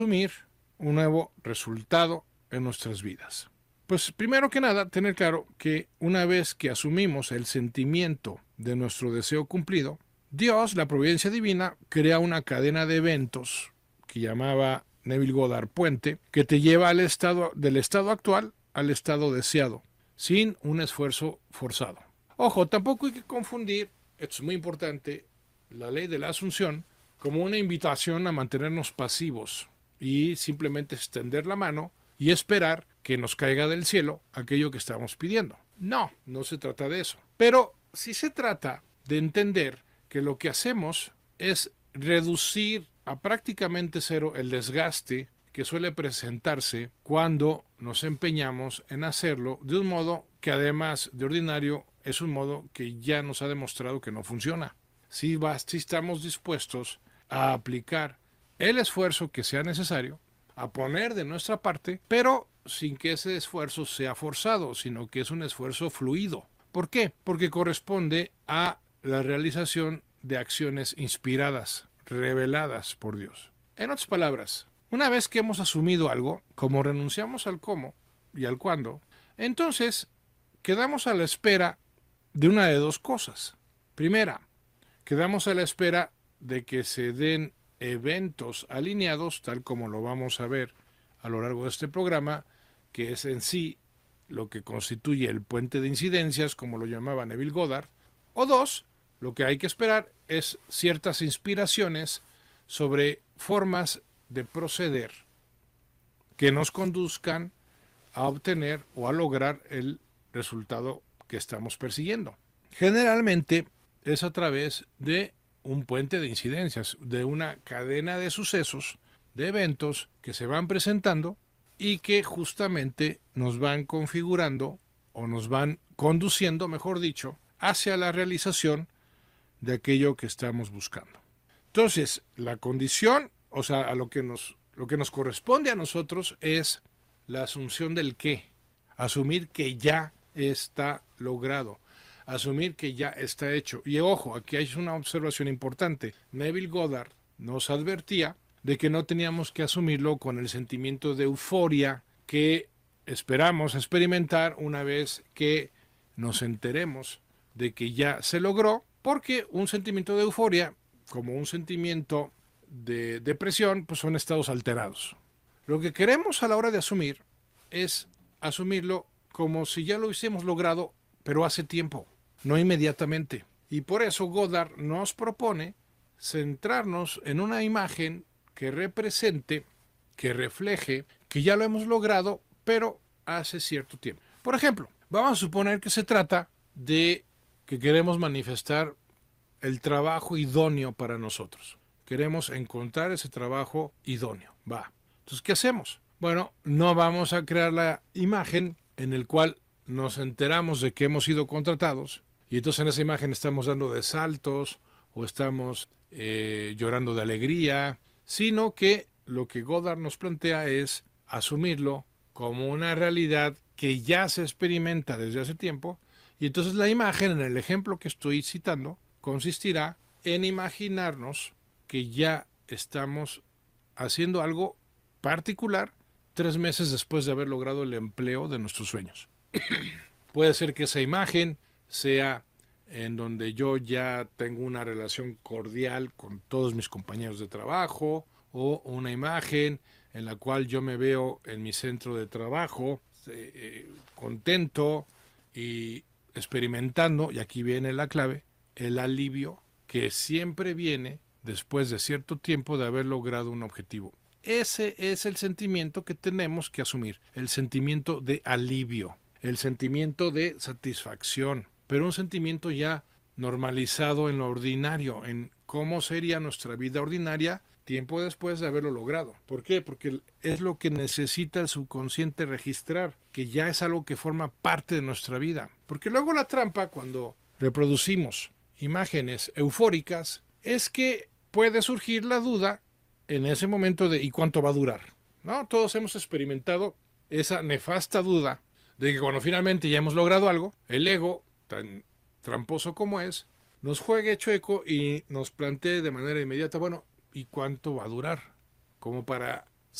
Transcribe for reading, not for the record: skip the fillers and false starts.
asumir un nuevo resultado en nuestras vidas. Pues primero que nada, tener claro que una vez que asumimos el sentimiento de nuestro deseo cumplido, Dios, la providencia divina, crea una cadena de eventos que llamaba Neville Goddard Puente, que te lleva del estado actual al estado deseado, sin un esfuerzo forzado. Ojo, tampoco hay que confundir, esto es muy importante, la ley de la asunción como una invitación a mantenernos pasivos y simplemente extender la mano y esperar que nos caiga del cielo aquello que estamos pidiendo. No, no se trata de eso. Pero sí se trata de entender que lo que hacemos es reducir a prácticamente cero el desgaste que suele presentarse cuando nos empeñamos en hacerlo de un modo que además de ordinario es un modo que ya nos ha demostrado que no funciona. Si estamos dispuestos a aplicar el esfuerzo que sea necesario, a poner de nuestra parte, pero sin que ese esfuerzo sea forzado, sino que es un esfuerzo fluido. ¿Por qué? Porque corresponde a la realización de acciones inspiradas, reveladas por Dios. En otras palabras, una vez que hemos asumido algo, como renunciamos al cómo y al cuándo, entonces quedamos a la espera de una de dos cosas. Primera, quedamos a la espera de que se den eventos alineados, tal como lo vamos a ver a lo largo de este programa, que es en sí lo que constituye el puente de incidencias, como lo llamaba Neville Goddard. O dos, lo que hay que esperar es ciertas inspiraciones sobre formas de proceder que nos conduzcan a obtener o a lograr el resultado que estamos persiguiendo. Generalmente es a través de un puente de incidencias, de una cadena de sucesos, de eventos que se van presentando y que justamente nos van configurando o nos van conduciendo, mejor dicho, hacia la realización de aquello que estamos buscando. Entonces, la condición, o sea, lo que nos corresponde a nosotros es la asunción del qué, asumir que ya está logrado, asumir que ya está hecho. Y ojo, aquí hay una observación importante. Neville Goddard nos advertía de que no teníamos que asumirlo con el sentimiento de euforia que esperamos experimentar una vez que nos enteremos de que ya se logró, porque un sentimiento de euforia, como un sentimiento de depresión, pues son estados alterados. Lo que queremos a la hora de asumir es asumirlo como si ya lo hubiésemos logrado, pero hace tiempo, no inmediatamente. Y por eso Goddard nos propone centrarnos en una imagen que represente, que refleje que ya lo hemos logrado, pero hace cierto tiempo. Por ejemplo, vamos a suponer que se trata de que queremos manifestar el trabajo idóneo para nosotros. Queremos encontrar ese trabajo idóneo. Va. Entonces, ¿qué hacemos? Bueno, no vamos a crear la imagen en el cual nos enteramos de que hemos sido contratados y entonces en esa imagen estamos dando de saltos o estamos llorando de alegría, sino que lo que Goddard nos plantea es asumirlo como una realidad que ya se experimenta desde hace tiempo y entonces la imagen, en el ejemplo que estoy citando, consistirá en imaginarnos que ya estamos haciendo algo particular 3 meses después de haber logrado el empleo de nuestros sueños. Puede ser que esa imagen sea en donde yo ya tengo una relación cordial con todos mis compañeros de trabajo, o una imagen en la cual yo me veo en mi centro de trabajo contento y experimentando, y aquí viene la clave, el alivio que siempre viene después de cierto tiempo de haber logrado un objetivo. Ese es el sentimiento que tenemos que asumir, el sentimiento de alivio, el sentimiento de satisfacción, pero un sentimiento ya normalizado en lo ordinario, en cómo sería nuestra vida ordinaria tiempo después de haberlo logrado. ¿Por qué? Porque es lo que necesita el subconsciente registrar, que ya es algo que forma parte de nuestra vida. Porque luego la trampa, cuando reproducimos imágenes eufóricas, es que puede surgir la duda en ese momento de ¿y cuánto va a durar? ¿No? Todos hemos experimentado esa nefasta duda de que cuando finalmente ya hemos logrado algo, el ego, tan tramposo como es, nos juegue chueco y nos plantee de manera inmediata, bueno, ¿y cuánto va a durar? Como para